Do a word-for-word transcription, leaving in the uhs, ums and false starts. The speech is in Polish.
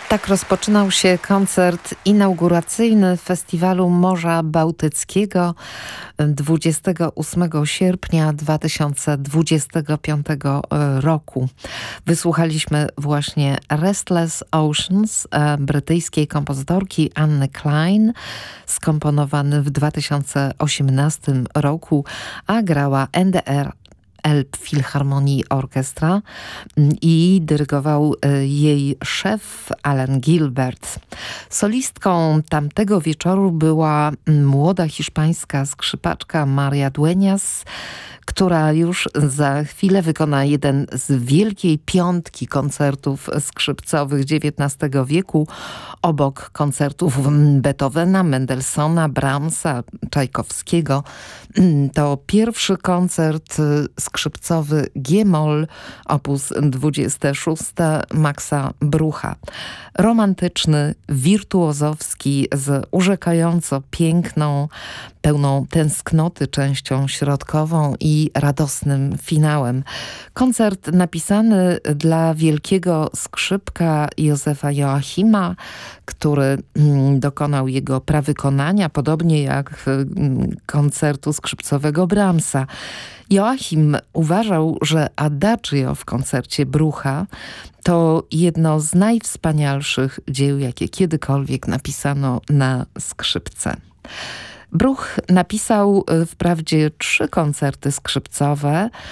Tak rozpoczynał się koncert inauguracyjny Festiwalu Morza Bałtyckiego dwudziestego ósmego sierpnia dwa tysiące dwudziestego piątego roku. Wysłuchaliśmy właśnie Restless Oceans brytyjskiej kompozytorki Anny Klein, skomponowany w dwa tysiące osiemnastym roku, a grała N D R Elbphilharmonii Orchestra i dyrygował jej szef Alan Gilbert. Solistką tamtego wieczoru była młoda hiszpańska skrzypaczka Maria Dueñas, która już za chwilę wykona jeden z wielkiej piątki koncertów skrzypcowych dziewiętnastego wieku, obok koncertów Beethovena, Mendelssohna, Brahmsa, Czajkowskiego. To pierwszy koncert skrzypcowy G-moll opus dwadzieścia sześć Maxa Brucha. Romantyczny, wirtuozowski, z urzekająco piękną, pełną tęsknoty częścią środkową i radosnym finałem. Koncert napisany dla wielkiego skrzypka Józefa Joachima, który dokonał jego prawykonania, podobnie jak koncertu skrzypcowego Brahmsa. Joachim uważał, że Adagio w koncercie Brucha to jedno z najwspanialszych dzieł, jakie kiedykolwiek napisano na skrzypce. Bruch napisał wprawdzie trzy koncerty skrzypcowe,